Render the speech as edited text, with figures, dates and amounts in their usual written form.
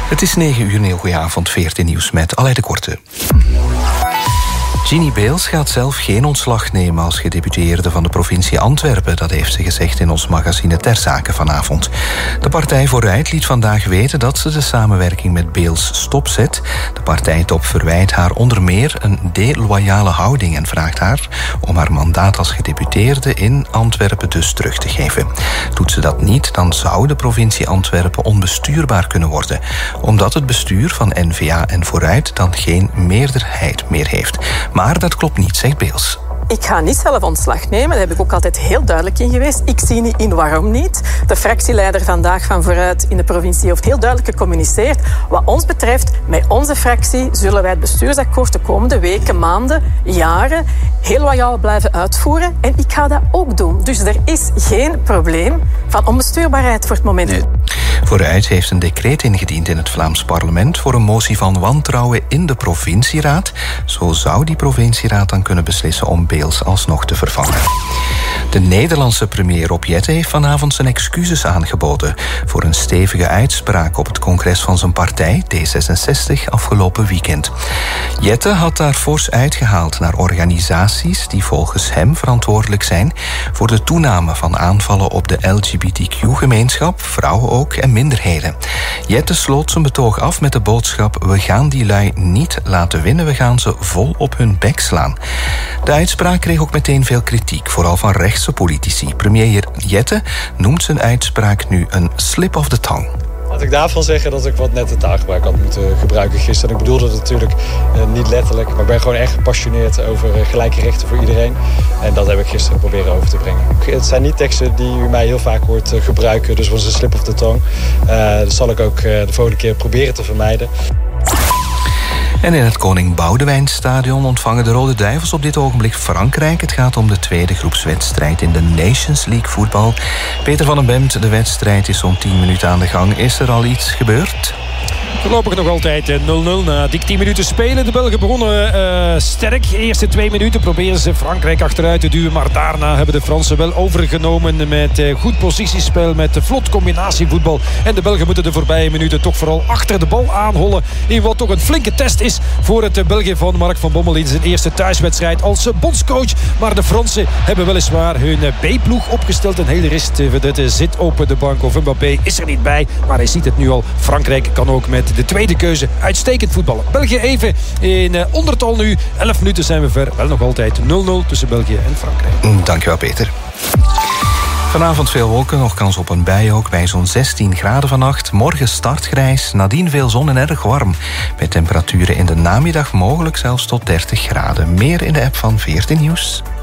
Het is 9 uur, een heel goeie avond, 14 nieuws met Aleid de Korte. Ginny Beels gaat zelf geen ontslag nemen als gedeputeerde van de provincie Antwerpen. Dat heeft ze gezegd in ons magazine Ter Zake vanavond. De Partij Vooruit liet vandaag weten dat ze de samenwerking met Beels stopzet. De partijtop verwijt haar onder meer een deloyale houding en vraagt haar om haar mandaat als gedeputeerde in Antwerpen dus terug te geven. Doet ze dat niet, dan zou de provincie Antwerpen onbestuurbaar kunnen worden, omdat het bestuur van N-VA en Vooruit dan geen meerderheid meer heeft. Maar dat klopt niet, zegt Beels. Ik ga niet zelf ontslag nemen, daar heb ik ook altijd heel duidelijk in geweest. Ik zie niet in waarom niet. De fractieleider vandaag van Vooruit in de provincie heeft heel duidelijk gecommuniceerd. Wat ons betreft, met onze fractie zullen wij het bestuursakkoord de komende weken, maanden, jaren heel loyaal blijven uitvoeren. En ik ga dat ook doen. Dus er is geen probleem van onbestuurbaarheid voor het moment. Nee. Vooruit heeft een decreet ingediend in het Vlaams parlement voor een motie van wantrouwen in de provincieraad. Zo zou die provincieraad dan kunnen beslissen om Beels alsnog te vervangen. De Nederlandse premier Rob Jetten heeft vanavond zijn excuses aangeboden voor een stevige uitspraak op het congres van zijn partij, D66, afgelopen weekend. Jetten had daar fors uitgehaald naar organisaties die volgens hem verantwoordelijk zijn voor de toename van aanvallen op de LGBTQ-gemeenschap, vrouwen ook en minderheden. Jetten sloot zijn betoog af met de boodschap: we gaan die lui niet laten winnen, we gaan ze vol op hun bek slaan. De uitspraak kreeg ook meteen veel kritiek, vooral van rechtse politici. Premier Jetten noemt zijn uitspraak nu een slip of the tongue. Laat ik daarvan zeggen dat ik wat nette taalgebruik had moeten gebruiken gisteren. Ik bedoelde het natuurlijk niet letterlijk, maar ik ben gewoon echt gepassioneerd over gelijke rechten voor iedereen. En dat heb ik gisteren proberen over te brengen. Het zijn niet teksten die u mij heel vaak hoort gebruiken, dus was een slip of the tongue. Dat zal ik ook de volgende keer proberen te vermijden. En in het Koning Boudewijnstadion ontvangen de Rode Duivels op dit ogenblik Frankrijk. Het gaat om de tweede groepswedstrijd in de Nations League voetbal. Peter van den Bemt, de wedstrijd is zo'n 10 minuten aan de gang. Is er al iets gebeurd? Voorlopig nog altijd 0-0 na dik 10 minuten spelen. De Belgen begonnen sterk. De eerste 2 minuten proberen ze Frankrijk achteruit te duwen. Maar daarna hebben de Fransen wel overgenomen met goed positiespel, met vlot combinatievoetbal. En de Belgen moeten de voorbije minuten toch vooral achter de bal aanhollen. In wat toch een flinke test is voor het België van Mark van Bommel in zijn eerste thuiswedstrijd als bondscoach. Maar de Fransen hebben weliswaar hun B-ploeg opgesteld. Een hele restvedette zit op de bank. Of Mbappé is er niet bij, maar hij ziet het nu al. Frankrijk kan ook met de tweede keuze uitstekend voetballen. België even in ondertal nu. 11 minuten zijn we ver. Wel nog altijd 0-0 tussen België en Frankrijk. Dankjewel, Peter. Vanavond veel wolken, nog kans op een bui ook bij zo'n 16 graden vannacht. Morgen startgrijs, nadien veel zon en erg warm. Met temperaturen in de namiddag mogelijk zelfs tot 30 graden. Meer in de app van 14 Nieuws.